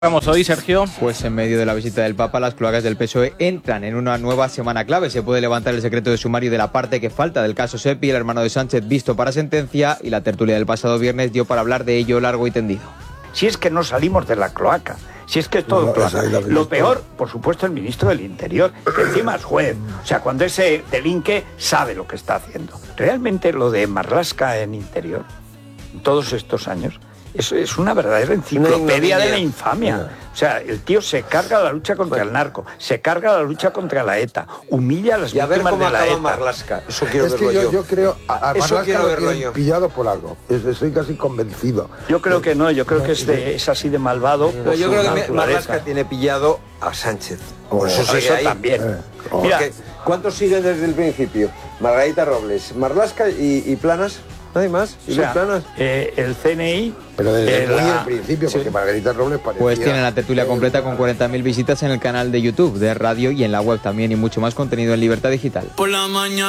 Vamos hoy, Sergio. Pues en medio de la visita del Papa, las cloacas del PSOE entran en una nueva semana clave. Se puede levantar el secreto de sumario de la parte que falta del caso Sepi, el hermano de Sánchez visto para sentencia, y la tertulia del pasado viernes dio para hablar de ello largo y tendido. Si es que no salimos de la cloaca, si es que es todo cloaca. Lo peor, por supuesto, el ministro del Interior, que encima es juez. O sea, cuando ese delinque sabe lo que está haciendo. Realmente lo de Marlaska en Interior, todos estos años, eso es una verdadera enciclopedia de la infamia. O sea, el tío se carga la lucha contra el narco, se carga la lucha contra la ETA, humilla a las víctimas de la ETA. Marlaska. Eso quiero verlo yo. Yo creo a Marlaska lo tienen pillado por algo. Estoy casi convencido. Yo creo que no, yo creo que es así de malvado. No, yo creo que Marlaska tiene pillado a Sánchez. Por eso sigue eso ahí. También. Mira, ¿cuántos siguen desde el principio? Margarita Robles, Marlaska y Planas. ¿Nadie más? ¿Y o sea, Planas? El CNI... Pero desde el principio, porque Margarita Robles parecía... Pues tienen la tertulia completa con 40.000 visitas en el canal de YouTube de radio y en la web también, y mucho más contenido en Libertad Digital. Por la mañana.